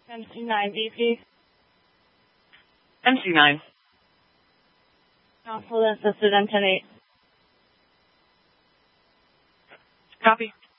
MC9 VP. MC9. Council assisted on 10-8. Copy.